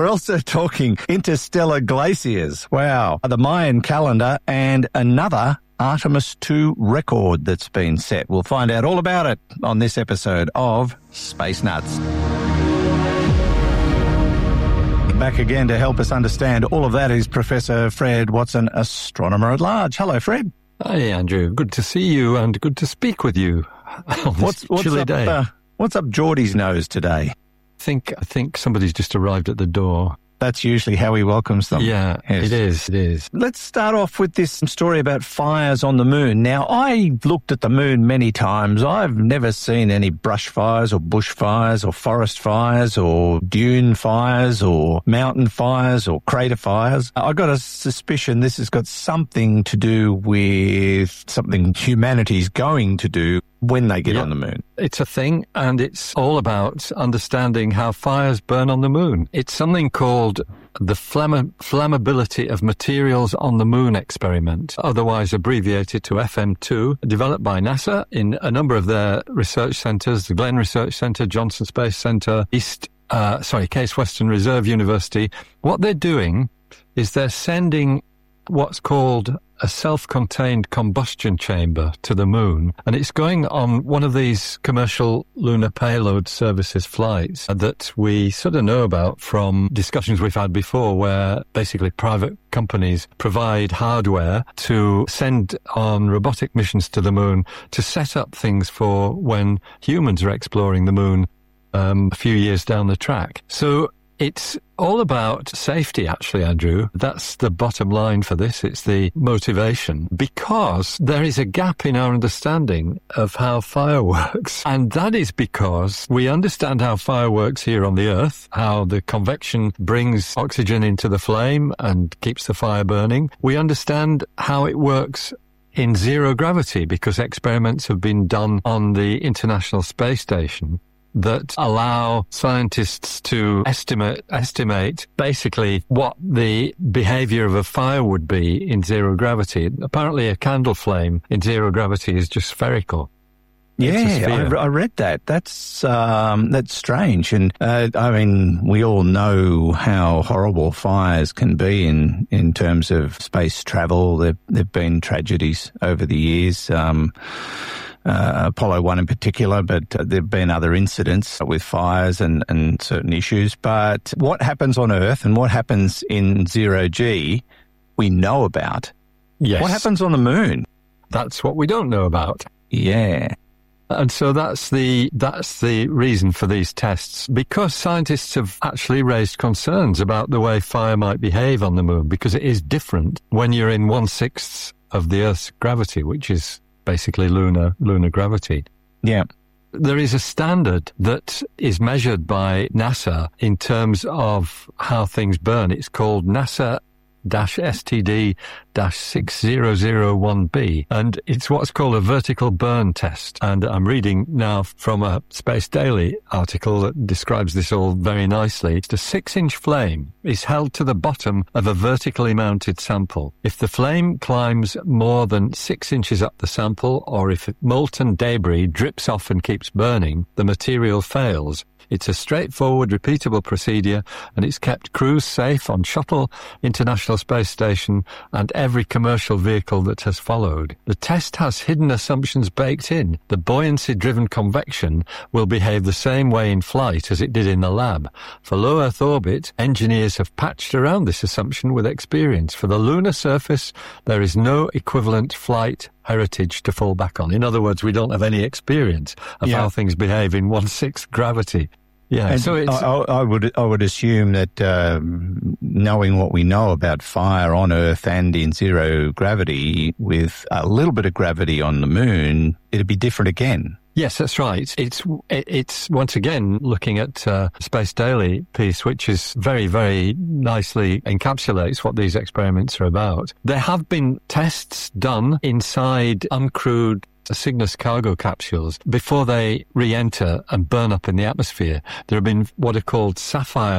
We're also talking interstellar glaciers. Wow. The Mayan calendar and another Artemis II record that's been set. We'll find out all about it on this episode of Space Nuts. Back again to help us understand all of that is Professor Fred Watson, astronomer at large. Hello, Fred. Hi, Andrew. Good to see you and good to speak with you on this chilly day. What's up Geordie's nose today? I think somebody's just arrived at the door. That's usually how he welcomes them. Yeah, yes. It is. Let's start off with this story about fires on the moon. Now, I've looked at the moon many times. I've never seen any brush fires or bush fires or forest fires or dune fires or mountain fires or crater fires. I've got a suspicion this has got something to do with something humanity's going to do when they get on the moon. It's a thing, and it's all about understanding how fires burn on the moon. It's something called the Flammability of Materials on the Moon experiment, otherwise abbreviated to FM2, developed by NASA in a number of their research centres, the Glenn Research Centre, Johnson Space Centre, Case Western Reserve University. What they're doing is they're sending what's called a self-contained combustion chamber to the moon, and it's going on one of these commercial lunar payload services flights that we sort of know about from discussions we've had before, where basically private companies provide hardware to send on robotic missions to the moon to set up things for when humans are exploring the moon a few years down the track. So it's all about safety, actually, Andrew. That's the bottom line for this. It's the motivation, because there is a gap in our understanding of how fire works. And that is because we understand how fire works here on the Earth, how the convection brings oxygen into the flame and keeps the fire burning. We understand how it works in zero gravity, because experiments have been done on the International Space Station that allow scientists to estimate basically what the behavior of a fire would be in zero gravity. Apparently a candle flame in zero gravity is just spherical. Yeah, I read that. That's strange. And I mean, we all know how horrible fires can be in terms of space travel. There've been tragedies over the years. Apollo 1 in particular, but there have been other incidents with fires and certain issues. But what happens on Earth and what happens in zero G, we know about. Yes. What happens on the moon? That's what we don't know about. Yeah. And so that's the reason for these tests, because scientists have actually raised concerns about the way fire might behave on the moon, because it is different when you're in 1/6 of the Earth's gravity, which is basically lunar gravity. Yeah. There is a standard that is measured by NASA in terms of how things burn. It's called NASA-STD-6001B, and it's what's called a vertical burn test. And I'm reading now from a Space Daily article that describes this all very nicely. It's a 6-inch flame is held to the bottom of a vertically mounted sample. If the flame climbs more than 6 inches up the sample, or if molten debris drips off and keeps burning, the material fails. It's a straightforward, repeatable procedure, and it's kept crews safe on Shuttle, International Space Station, and every commercial vehicle that has followed. The test has hidden assumptions baked in. The buoyancy-driven convection will behave the same way in flight as it did in the lab. For low Earth orbit, engineers have patched around this assumption with experience. For the lunar surface, there is no equivalent flight heritage to fall back on. In other words, we don't have any experience of how things behave in 1/6 gravity. Yeah, and so it's, I would assume that knowing what we know about fire on Earth and in zero gravity, with a little bit of gravity on the moon, it'd be different again. Yes, that's right. It's once again looking at Space Daily piece, which is very, very nicely encapsulates what these experiments are about. There have been tests done inside uncrewed Cygnus cargo capsules before they re-enter and burn up in the atmosphere. There have been what are called SAPPHIRE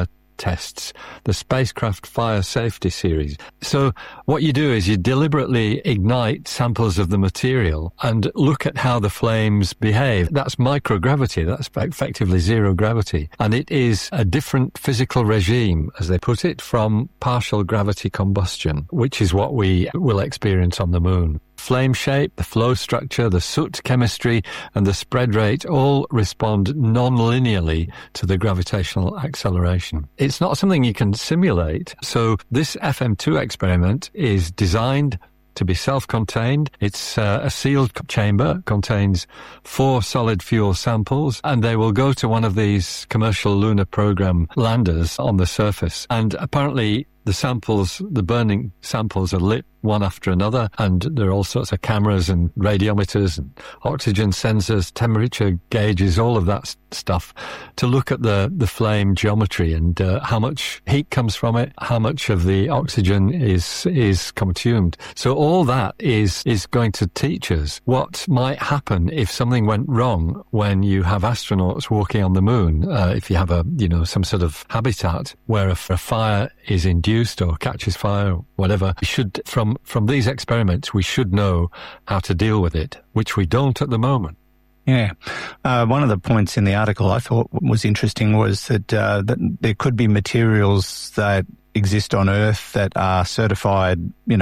tests, the Spacecraft Fire Safety Series. So what you do is you deliberately ignite samples of the material and look at how the flames behave. That's microgravity. That's effectively zero gravity. And it is a different physical regime, as they put it, from partial gravity combustion, which is what we will experience on the moon. Flame shape, the flow structure, the soot chemistry, and the spread rate all respond non-linearly to the gravitational acceleration. It's not something you can simulate. So this FM2 experiment is designed to be self-contained. It's a sealed chamber, contains 4 solid fuel samples, and they will go to one of these commercial lunar program landers on the surface. And apparently the samples, the burning samples, are lit one after another, and there are all sorts of cameras and radiometers and oxygen sensors, temperature gauges, all of that stuff to look at the flame geometry and how much heat comes from it, how much of the oxygen is consumed. So all that is going to teach us what might happen if something went wrong when you have astronauts walking on the moon. If you have some sort of habitat where a fire is induced or catches fire or whatever, we should, from these experiments, we should know how to deal with it, which we don't at the moment. Yeah. One of the points in the article I thought was interesting was that there could be materials that exist on Earth that are certified,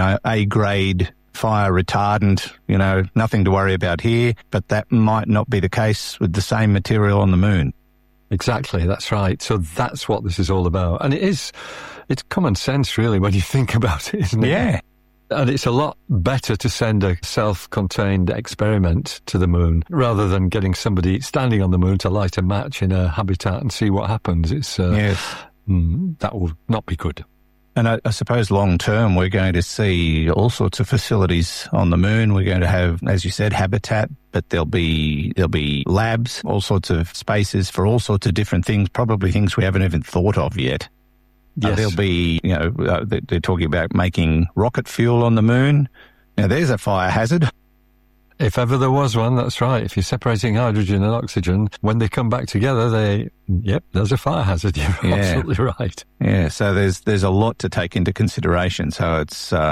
A-grade fire retardant, nothing to worry about here, but that might not be the case with the same material on the moon. Exactly, that's right. So that's what this is all about. And it's common sense, really, when you think about it, isn't it? Yeah. And it's a lot better to send a self-contained experiment to the moon rather than getting somebody standing on the moon to light a match in a habitat and see what happens. Yes. That will not be good. And I suppose long term, we're going to see all sorts of facilities on the moon. We're going to have, as you said, habitat, but there'll be labs, all sorts of spaces for all sorts of different things, probably things we haven't even thought of yet. Yes. There'll be, they're talking about making rocket fuel on the moon. Now, there's a fire hazard. If ever there was one, that's right. If you're separating hydrogen and oxygen, when they come back together, there's a fire hazard. You're absolutely right. Yeah, so there's a lot to take into consideration. So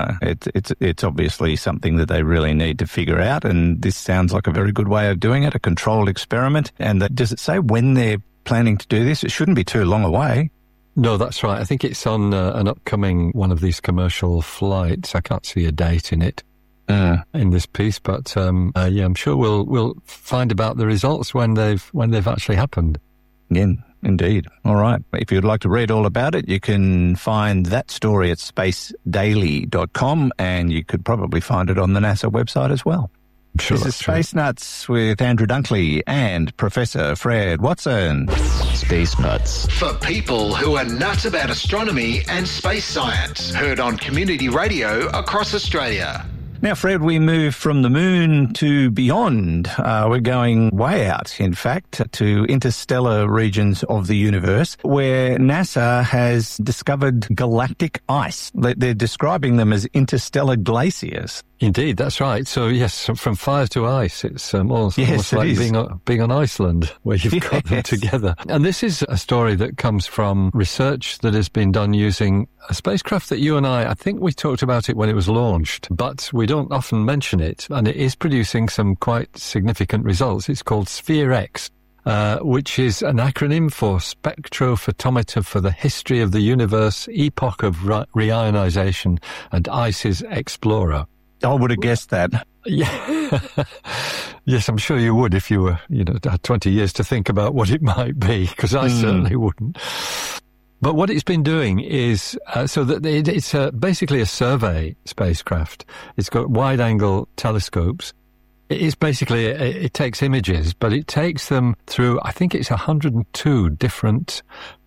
it's obviously something that they really need to figure out, and this sounds like a very good way of doing it, a controlled experiment. And does it say when they're planning to do this? It shouldn't be too long away. No, that's right. I think it's on an upcoming one of these commercial flights. I can't see a date in it. In this piece, but I'm sure we'll find about the results when they've actually happened. Yeah, indeed. All right. If you'd like to read all about it, you can find that story at spacedaily.com, and you could probably find it on the NASA website as well. Sure, this is Space Nuts with Andrew Dunkley and Professor Fred Watson. Space Nuts. For people who are nuts about astronomy and space science. Heard on community radio across Australia. Now, Fred, we move from the moon to beyond. We're going way out, in fact, to interstellar regions of the universe, where NASA has discovered galactic ice. They're describing them as interstellar glaciers. Indeed, that's right. So, yes, from fire to ice, it's almost like being on Iceland, where you've got them together. And this is a story that comes from research that has been done using a spacecraft that you and I think we talked about it when it was launched, but we don't often mention it, and it is producing some quite significant results. It's called SPHERE-X. Which is an acronym for Spectrophotometer for the History of the Universe, Epoch of Reionization, and ICES Explorer. I would have guessed that. Yeah. Yes, I'm sure you would if you were, had 20 years to think about what it might be, because I certainly wouldn't. But what it's been doing is, it's basically a survey spacecraft. It's got wide-angle telescopes. It's basically, it takes images, but it takes them through, I think it's 102 different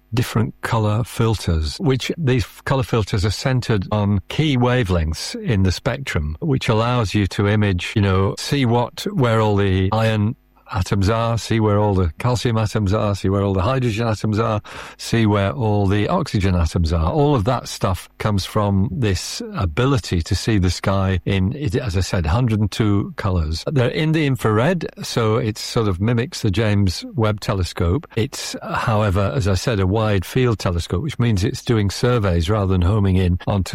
color filters, which these color filters are centered on key wavelengths in the spectrum, which allows you to image, see where all the iron atoms are, see where all the calcium atoms are, see where all the hydrogen atoms are, see where all the oxygen atoms are. All of that stuff comes from this ability to see the sky in, as I said, 102 colours. They're in the infrared, so it sort of mimics the James Webb Telescope. It's, however, as I said, a wide field telescope, which means it's doing surveys rather than homing in onto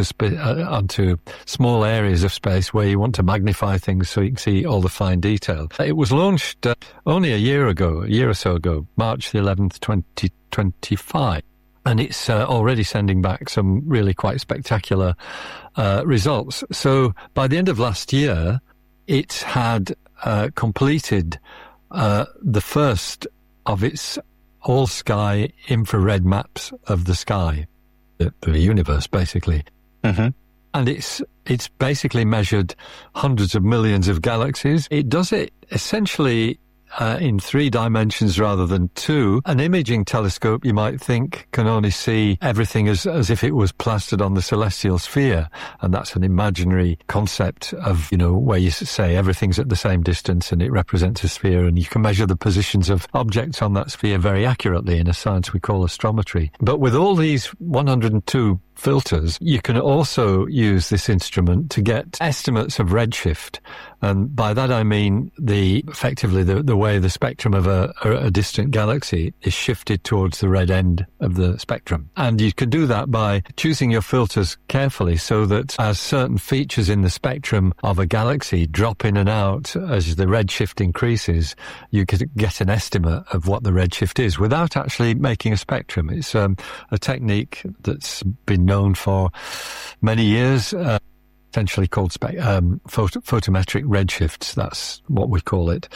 small areas of space where you want to magnify things so you can see all the fine detail. It was launched only a year or so ago, March the 11th, 2025. And it's already sending back some really quite spectacular results. So by the end of last year, it had completed the first of its all-sky infrared maps of the sky, the universe, basically. Mm-hmm. And it's basically measured hundreds of millions of galaxies. It does it essentially in 3 dimensions rather than 2. An imaging telescope, you might think, can only see everything as if it was plastered on the celestial sphere. And that's an imaginary concept of, where you say everything's at the same distance and it represents a sphere, and you can measure the positions of objects on that sphere very accurately in a science we call astrometry. But with all these 102 filters, you can also use this instrument to get estimates of redshift. And by that I mean effectively the way the spectrum of a distant galaxy is shifted towards the red end of the spectrum. And you can do that by choosing your filters carefully so that as certain features in the spectrum of a galaxy drop in and out as the redshift increases, you could get an estimate of what the redshift is without actually making a spectrum. It's a technique that's been known for many years, essentially called photometric redshifts. That's what we call it.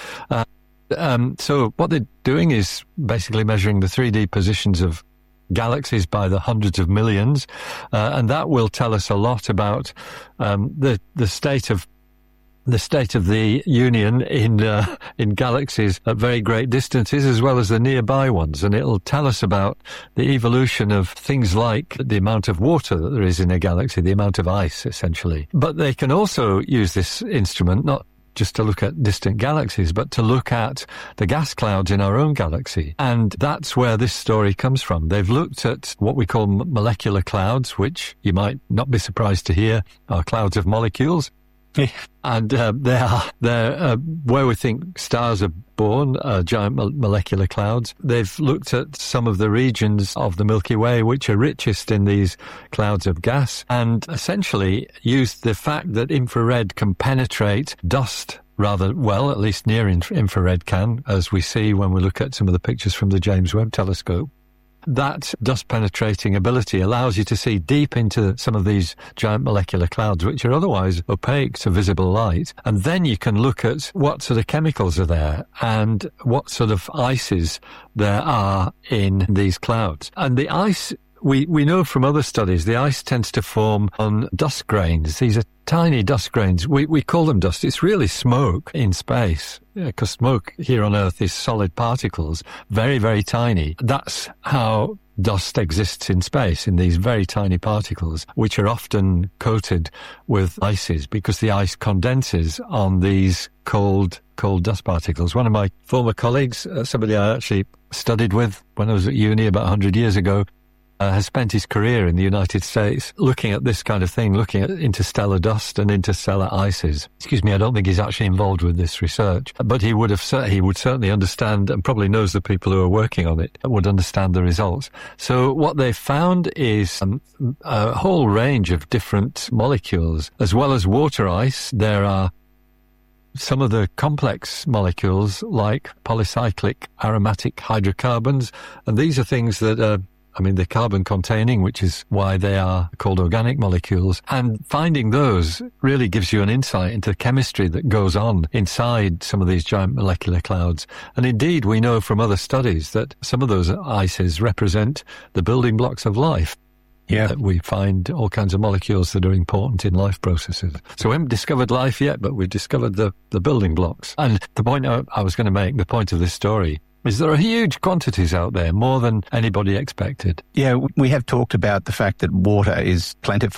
So what they're doing is basically measuring the 3D positions of galaxies by the hundreds of millions, and that will tell us a lot about the state of the union in galaxies at very great distances as well as the nearby ones. And it'll tell us about the evolution of things like the amount of water that there is in a galaxy, the amount of ice, essentially. But they can also use this instrument not just to look at distant galaxies, but to look at the gas clouds in our own galaxy. And that's where this story comes from. They've looked at what we call molecular clouds, which you might not be surprised to hear are clouds of molecules. And they're where we think stars are born, giant molecular clouds. They've looked at some of the regions of the Milky Way which are richest in these clouds of gas, and essentially used the fact that infrared can penetrate dust rather well, at least near infrared can, as we see when we look at some of the pictures from the James Webb Telescope. That dust-penetrating ability allows you to see deep into some of these giant molecular clouds, which are otherwise opaque to visible light. And then you can look at what sort of chemicals are there and what sort of ices there are in these clouds. And the ice, we know from other studies, the ice tends to form on dust grains. These are tiny dust grains. We call them dust. It's really smoke in space, because smoke here on Earth is solid particles, very, very tiny. That's how dust exists in space, in these very tiny particles, which are often coated with ices because the ice condenses on these cold dust particles. One of my former colleagues, somebody I actually studied with when I was at uni about 100 years ago, has spent his career in the United States looking at this kind of thing, looking at interstellar dust and interstellar ices. Excuse me, I don't think he's actually involved with this research, but he would certainly understand, and probably knows the people who are working on it, would understand the results. So what they've found is a whole range of different molecules. As well as water ice, there are some of the complex molecules like polycyclic aromatic hydrocarbons, and these are things that are they're carbon-containing, which is why they are called organic molecules. And finding those really gives you an insight into the chemistry that goes on inside some of these giant molecular clouds. And indeed, we know from other studies that some of those ices represent the building blocks of life. Yeah, that we find all kinds of molecules that are important in life processes. So we haven't discovered life yet, but we've discovered the building blocks. And the point I was going to make, the point of this story, is there are huge quantities out there, more than anybody expected. Yeah, we have talked about the fact that water is plentiful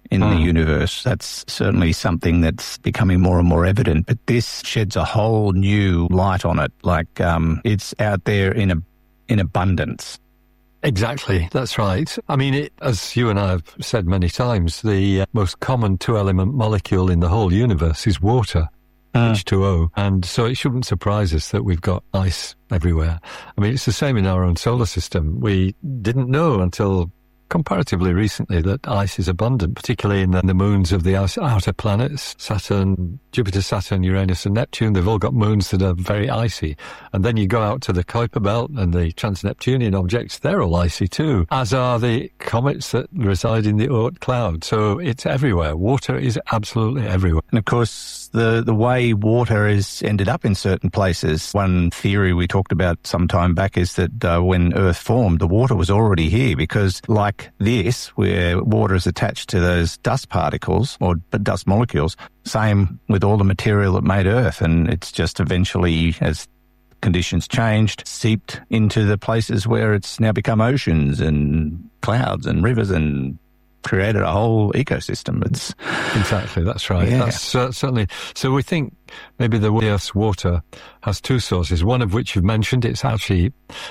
in the universe. That's certainly something that's becoming more and more evident. But this sheds a whole new light on it. Like it's out there in abundance. Exactly, that's right. I mean, as you and I have said many times, the most common two-element molecule in the whole universe is water. H2O. And so it shouldn't surprise us that we've got ice everywhere. I mean, it's the same in our own solar system. We didn't know until comparatively recently that ice is abundant, particularly in the moons of the outer planets, Saturn, Jupiter, Saturn, Uranus and Neptune. They've all got moons that are very icy. And then you go out to the Kuiper Belt and the trans-Neptunian objects, they're all icy too, as are the comets that reside in the Oort cloud. So it's everywhere. Water is absolutely everywhere. And of course, the way water has ended up in certain places, one theory we talked about some time back is that when Earth formed, the water was already here because like this, where water is attached to those dust particles or dust molecules, same with all the material that made Earth. And it's just eventually, as conditions changed, seeped into the places where it's now become oceans and clouds and rivers and created a whole ecosystem. It's exactly, that's right. Yeah. That's certainly. So we think maybe the Earth's water has two sources, one of which you've mentioned. It's actually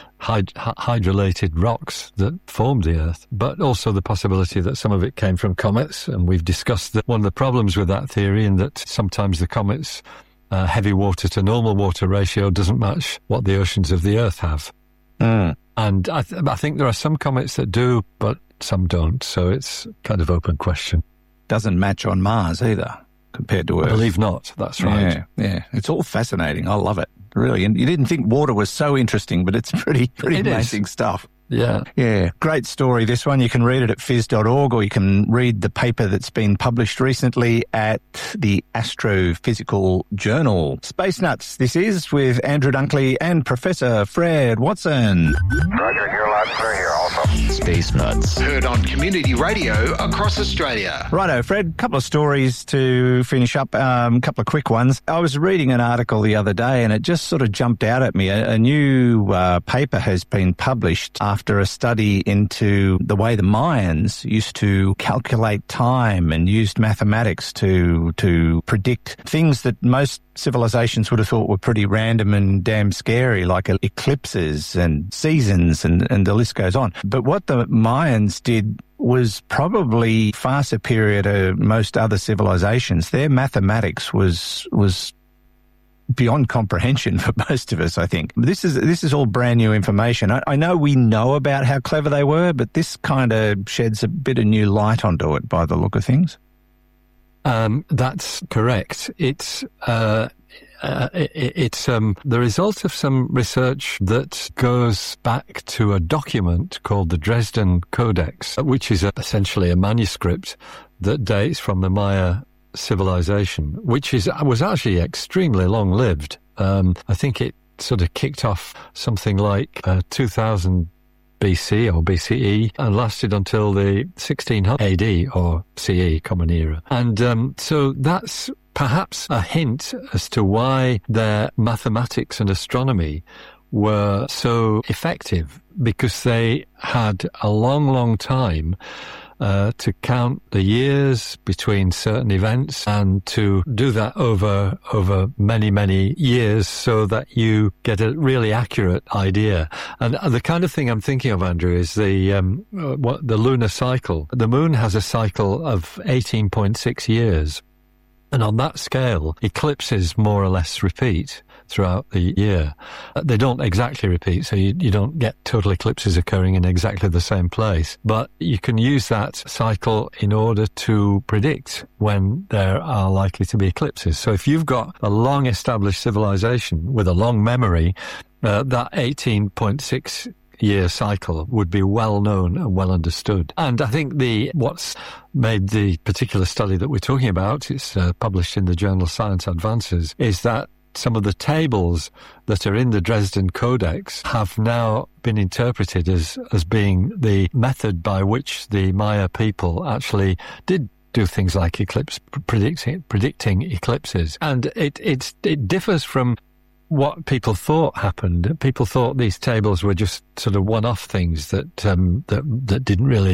hydrolated rocks that formed the Earth, but also the possibility that some of it came from comets. And we've discussed that one of the problems with that theory, in that sometimes the comets' heavy water to normal water ratio doesn't match what the oceans of the Earth have. And I think there are some comets that do, but some don't. So it's kind of open question. Doesn't match on Mars either, compared to Earth. I believe not. That's right. Yeah. It's all fascinating. I love it, really. And you didn't think water was so interesting, but it's pretty amazing stuff. Yeah. Great story, this one. You can read it at phys.org, or you can read the paper that's been published recently at the Astrophysical Journal. Space Nuts, this is with Andrew Dunkley and Professor Fred Watson. Roger, you're loud and clear here also. Space Nuts. Heard on Community Radio across Australia. Righto, Fred, a couple of stories to finish up, a couple of quick ones. I was reading an article the other day and it just sort of jumped out at me. A new paper has been published after a study into the way the Mayans used to calculate time and used mathematics to predict things that most civilizations would have thought were pretty random and damn scary, like eclipses and seasons, and the list goes on. But what the Mayans did was probably far superior to most other civilizations. Their mathematics was beyond comprehension for most of us, I think. This is all brand new information. I know we know about how clever they were, but this kind of sheds a bit of new light onto it by the look of things. That's correct. It's the result of some research that goes back to a document called the Dresden Codex, which is essentially a manuscript that dates from the Maya civilization, which was actually extremely long-lived. I think it sort of kicked off something like 2000 BC or BCE and lasted until the 1600 AD or CE, Common Era. And so that's perhaps a hint as to why their mathematics and astronomy were so effective, because they had a long, long time to count the years between certain events, and to do that over many, many years, so that you get a really accurate idea. And the kind of thing I'm thinking of, Andrew, is the lunar cycle. The moon has a cycle of 18.6 years. And on that scale, eclipses more or less repeat throughout the year. They don't exactly repeat, so you don't get total eclipses occurring in exactly the same place. But you can use that cycle in order to predict when there are likely to be eclipses. So if you've got a long-established civilization with a long memory, that 18.6 year cycle would be well known and well understood. And I think what's made the particular study that we're talking about, it's published in the journal Science Advances, is that some of the tables that are in the Dresden Codex have now been interpreted as being the method by which the Maya people actually did do things like predicting eclipses. And it differs from what people thought happened. People thought these tables were just sort of one-off things that didn't really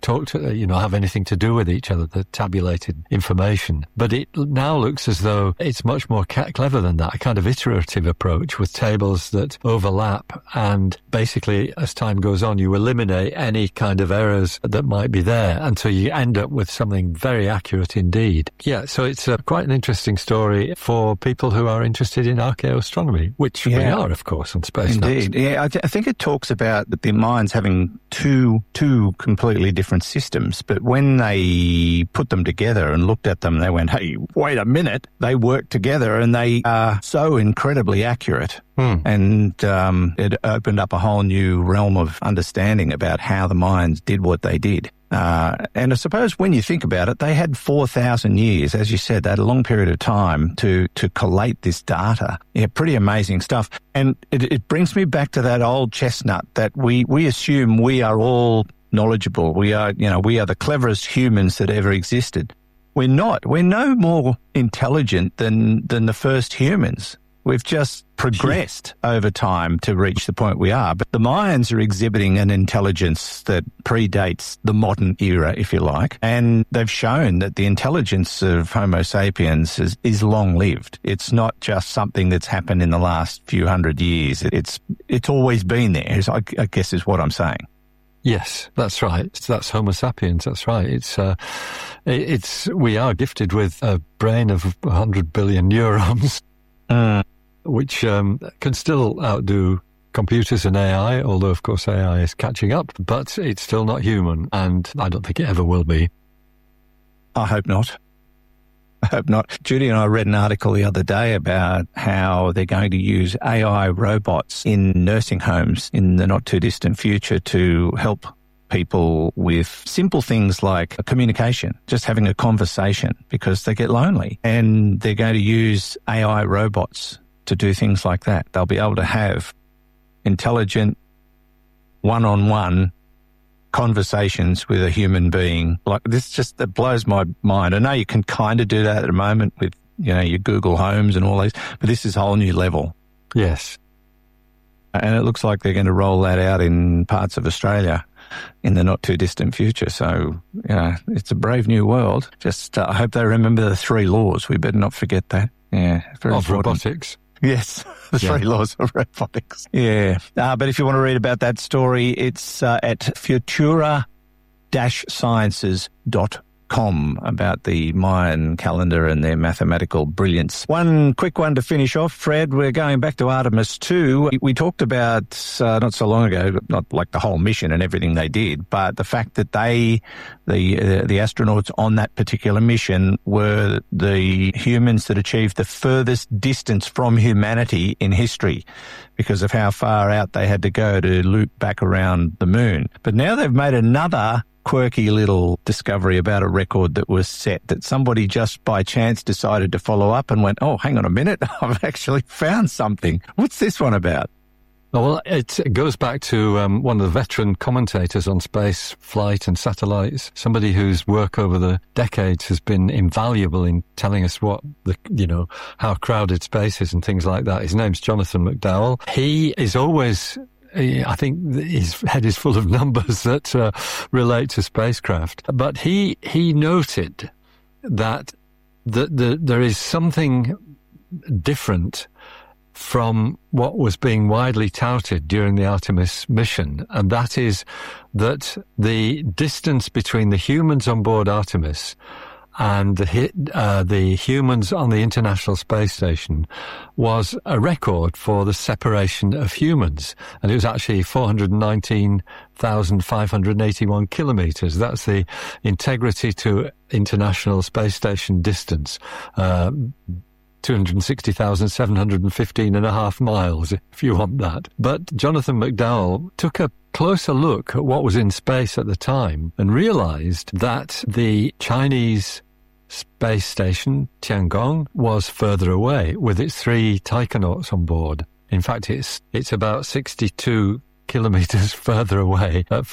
talk to, have anything to do with each other, the tabulated information. But it now looks as though it's much more clever than that, a kind of iterative approach with tables that overlap, and basically as time goes on you eliminate any kind of errors that might be there until you end up with something very accurate indeed. Yeah, so it's quite an interesting story for people who are interested in archaeoastronomy, which we are, of course, on Space Nuts. Indeed. Yeah, I think it talks about the minds having two completely different systems, but when they put them together and looked at them, they went, hey, wait a minute, they work together and they are so incredibly accurate. And it opened up a whole new realm of understanding about how the minds did what they did. And I suppose when you think about it, they had 4,000 years, as you said, they had a long period of time to collate this data. Yeah, pretty amazing stuff. And it brings me back to that old chestnut that we assume we are all knowledgeable. We are the cleverest humans that ever existed. We're not. We're no more intelligent than the first humans. We've just progressed over time to reach the point we are. But the Mayans are exhibiting an intelligence that predates the modern era, if you like. And they've shown that the intelligence of Homo sapiens is long-lived. It's not just something that's happened in the last few hundred years. It's always been there, I guess is what I'm saying. Yes, that's right. That's Homo sapiens. That's right. We are gifted with a brain of 100 billion neurons. Which can still outdo computers and AI, although, of course, AI is catching up, but it's still not human, and I don't think it ever will be. I hope not. Judy and I read an article the other day about how they're going to use AI robots in nursing homes in the not-too-distant future to help people with simple things like communication, just having a conversation, because they get lonely. And they're going to use AI robots to do things like that. They'll be able to have intelligent, one-on-one conversations with a human being. Like this that blows my mind. I know you can kind of do that at the moment with, your Google Homes and all these, but this is a whole new level. Yes. And it looks like they're going to roll that out in parts of Australia in the not-too-distant future. So, it's a brave new world. Just I hope they remember the 3 laws. We better not forget that. Yeah. Very of important. Robotics. Yes, the 3 laws of robotics. Yeah. But if you want to read about that story, it's at futura-sciences.com about the Mayan calendar and their mathematical brilliance. One quick one to finish off, Fred. We're going back to Artemis 2. We talked about, not so long ago, not like the whole mission and everything they did, but the fact that the astronauts on that particular mission were the humans that achieved the furthest distance from humanity in history because of how far out they had to go to loop back around the moon. But now they've made another quirky little discovery about a record that was set that somebody just by chance decided to follow up and went, oh, hang on a minute, I've actually found something. What's this one about? Well, it goes back to one of the veteran commentators on space flight and satellites, somebody whose work over the decades has been invaluable in telling us how crowded space is and things like that. His name's Jonathan McDowell. He is always, I think his head is full of numbers that relate to spacecraft. But he noted that there is something different from what was being widely touted during the Artemis mission, and that is that the distance between the humans on board Artemis and the humans on the International Space Station was a record for the separation of humans. And it was actually 419,581 kilometers. That's the integrity to International Space Station distance. 260,715 and a half miles, if you want that. But Jonathan McDowell took a closer look at what was in space at the time and realized that the Chinese space station, Tiangong, was further away with its 3 taikonauts on board. In fact, it's about 62 kilometers further away at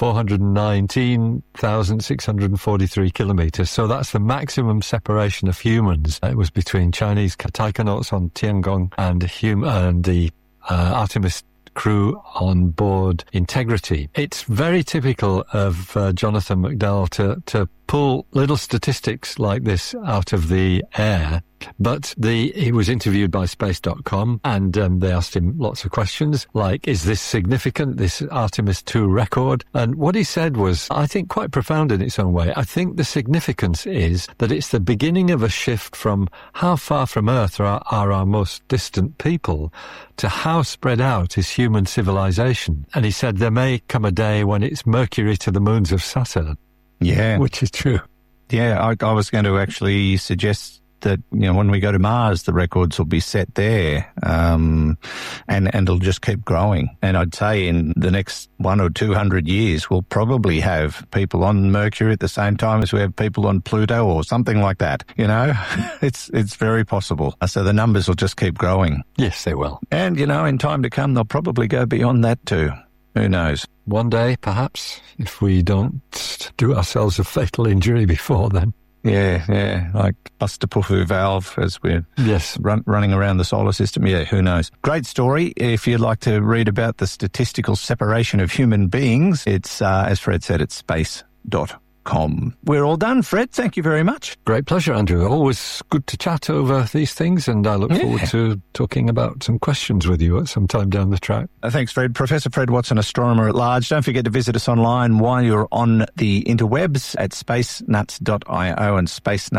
419,643 kilometers. So that's the maximum separation of humans. It was between Chinese taikonauts on Tiangong and the Artemis crew on board integrity. It's very typical of Jonathan McDowell to pull little statistics like this out of the air. But he was interviewed by Space.com, and they asked him lots of questions, like, is this significant, this Artemis 2 record? And what he said was, I think, quite profound in its own way. I think the significance is that it's the beginning of a shift from how far from Earth are our most distant people to how spread out is human civilization. And he said there may come a day when it's Mercury to the moons of Saturn. Yeah. Which is true. Yeah, I was going to actually suggest that, when we go to Mars, the records will be set there, and it'll just keep growing. And I'd say in the next 100 or 200 years, we'll probably have people on Mercury at the same time as we have people on Pluto or something like that. It's very possible. So the numbers will just keep growing. Yes, they will. And, in time to come, they'll probably go beyond that too. Who knows? One day, perhaps, if we don't do ourselves a fatal injury before then. Yeah, like Buster-Puffoo valve as we're running around the solar system. Yeah, who knows? Great story. If you'd like to read about the statistical separation of human beings, it's, as Fred said, it's space.com. We're all done, Fred. Thank you very much. Great pleasure, Andrew. Always good to chat over these things, and I look forward to talking about some questions with you at some time down the track. Thanks, Fred. Professor Fred Watson, astronomer at large. Don't forget to visit us online while you're on the interwebs at spacenuts.io and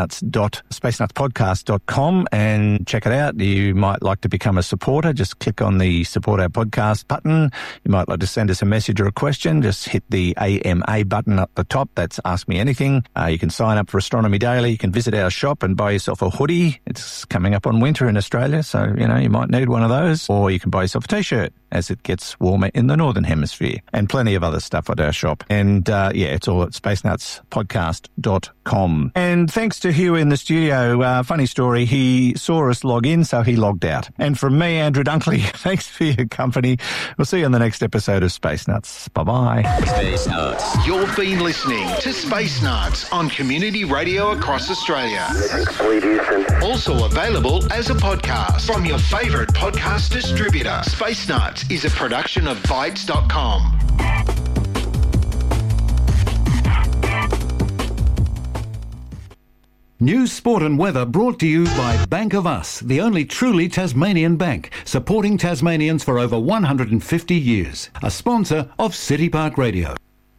spacenutspodcast.com, and check it out. You might like to become a supporter. Just click on the Support Our Podcast button. You might like to send us a message or a question. Just hit the AMA button up the top. That's Ask Me Anything. You can sign up for Astronomy Daily. You can visit our shop and buy yourself a hoodie. It's coming up on winter in Australia, so, you might need one of those. Or you can buy yourself a T-shirt as it gets warmer in the Northern Hemisphere. And plenty of other stuff at our shop. And, it's all at spacenutspodcast.com. And thanks to Hugh in the studio, funny story, he saw us log in, so he logged out. And from me, Andrew Dunkley, thanks for your company. We'll see you on the next episode of Space Nuts. Bye-bye. Space Nuts. You've been listening to Space Nuts on Community Radio across Australia. Also available as a podcast from your favourite podcast distributor. Space Nuts is a production of Bytes.com. News, sport and weather brought to you by Bank of Us, the only truly Tasmanian bank, supporting Tasmanians for over 150 years. A sponsor of City Park Radio.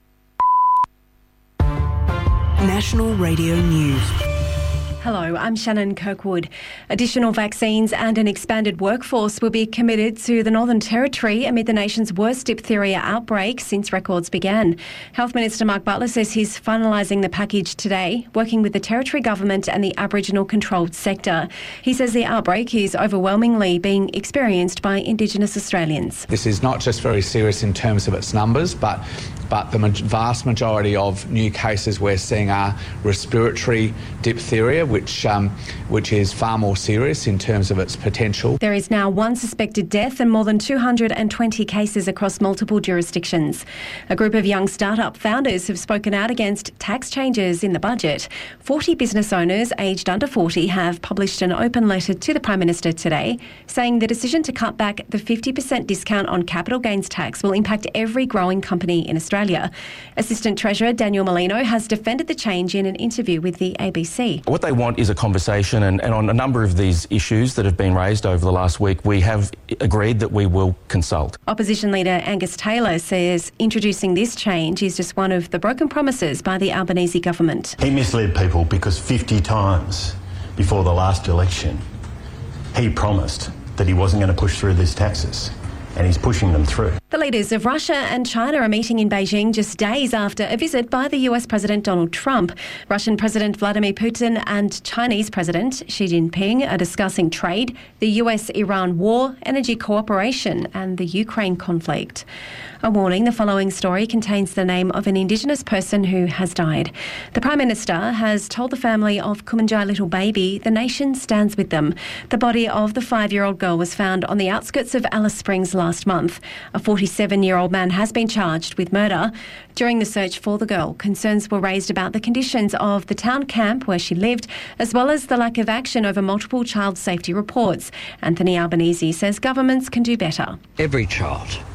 National Radio News. Hello, I'm Shannon Kirkwood. Additional vaccines and an expanded workforce will be committed to the Northern Territory amid the nation's worst diphtheria outbreak since records began. Health Minister Mark Butler says he's finalising the package today, working with the Territory Government and the Aboriginal controlled sector. He says the outbreak is overwhelmingly being experienced by Indigenous Australians. This is not just very serious in terms of its numbers, but the vast majority of new cases we're seeing are respiratory diphtheria, which is far more serious in terms of its potential. There is now one suspected death and more than 220 cases across multiple jurisdictions. A group of young startup founders have spoken out against tax changes in the budget. 40 business owners aged under 40 have published an open letter to the Prime Minister today, saying the decision to cut back the 50% discount on capital gains tax will impact every growing company in Australia. Assistant Treasurer Daniel Molino has defended the change in an interview with the ABC. What they want is a conversation, and on a number of these issues that have been raised over the last week, we have agreed that we will consult. Opposition leader Angus Taylor says introducing this change is just one of the broken promises by the Albanese government. He misled people because 50 times before the last election, he promised that he wasn't going to push through these taxes. And he's pushing them through. The leaders of Russia and China are meeting in Beijing just days after a visit by the US President Donald Trump. Russian President Vladimir Putin and Chinese President Xi Jinping are discussing trade, the US-Iran war, energy cooperation and the Ukraine conflict. A warning, the following story contains the name of an Indigenous person who has died. The Prime Minister has told the family of Kumanjai little baby the nation stands with them. The body of the 5-year-old girl was found on the outskirts of Alice Springs last month. A 47-year-old man has been charged with murder. During the search for the girl, concerns were raised about the conditions of the town camp where she lived, as well as the lack of action over multiple child safety reports. Anthony Albanese says governments can do better. Every child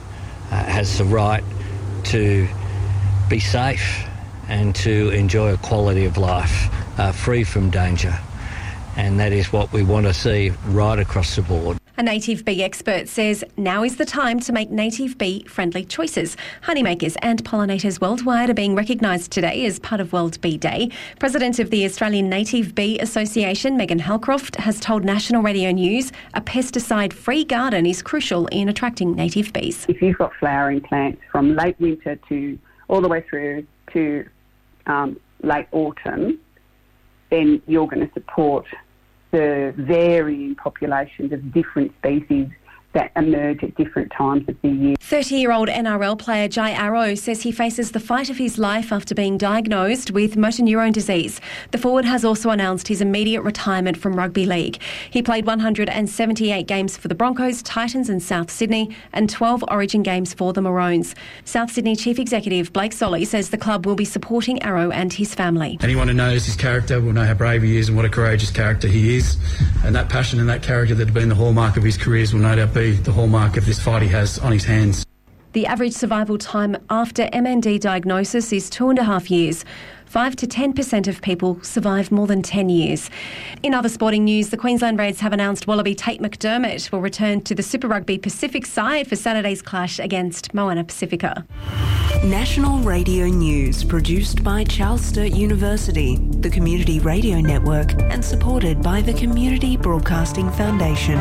has the right to be safe and to enjoy a quality of life free from danger. And that is what we want to see right across the board. A native bee expert says now is the time to make native bee-friendly choices. Honeymakers and pollinators worldwide are being recognised today as part of World Bee Day. President of the Australian Native Bee Association, Megan Halcroft, has told National Radio News a pesticide-free garden is crucial in attracting native bees. If you've got flowering plants from late winter to all the way through to late autumn, then you're going to support the varying populations of different species that emerge at different times of the year. 30-year-old NRL player Jai Arrow says he faces the fight of his life after being diagnosed with motor neurone disease. The forward has also announced his immediate retirement from rugby league. He played 178 games for the Broncos, Titans and South Sydney and 12 Origin games for the Maroons. South Sydney Chief Executive Blake Solly says the club will be supporting Arrow and his family. Anyone who knows his character will know how brave he is and what a courageous character he is. And that passion and that character that have been the hallmark of his careers will no doubt be the hallmark of this fight he has on his hands. The average survival time after MND diagnosis is 2.5 years. 5 to 10% of people survive more than 10 years. In other sporting news, the Queensland Reds have announced Wallaby Tate McDermott will return to the Super Rugby Pacific side for Saturday's clash against Moana Pacifica. National Radio News, produced by Charles Sturt University, the Community Radio Network, and supported by the Community Broadcasting Foundation.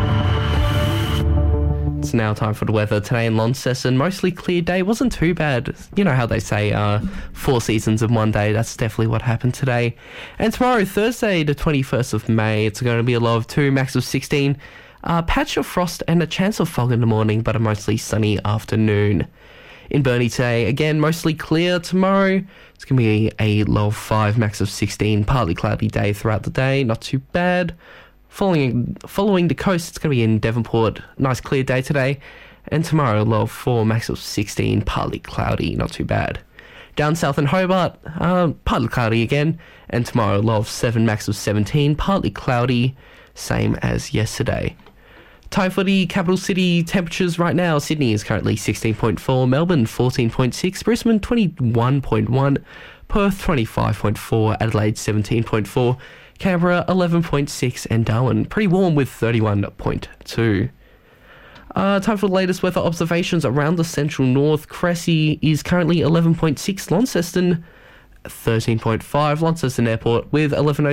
It's now time for the weather. Today in Launceston, mostly clear day. Wasn't too bad. You know how they say 4 seasons in one day. That's definitely what happened today. And tomorrow, Thursday, the 21st of May, it's going to be a low of 2, max of 16. Patch of frost and a chance of fog in the morning, but a mostly sunny afternoon. In Burnie today, again, mostly clear. Tomorrow, it's going to be a low of 5, max of 16. Partly cloudy day throughout the day. Not too bad. Following the coast, it's going to be in Devonport. Nice clear day today. And tomorrow, low of 4, max of 16. Partly cloudy, not too bad. Down south in Hobart, partly cloudy again. And tomorrow, low of 7, max of 17. Partly cloudy, same as yesterday. Time for the capital city temperatures right now. Sydney is currently 16.4. Melbourne, 14.6. Brisbane, 21.1. Perth, 25.4. Adelaide, 17.4. Canberra 11.6 and Darwin pretty warm with 31.2. Time for the latest weather observations around the central north. Cressy is currently 11.6, Launceston 13.5, Launceston Airport with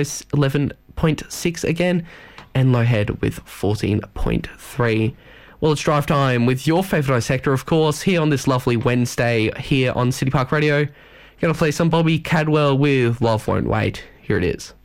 11.6 again, and Low Head with 14.3. Well, it's drive time with your favourite sector, of course, here on this lovely Wednesday here on City Park Radio. Gonna play some Bobby Cadwell with Love Won't Wait. Here it is.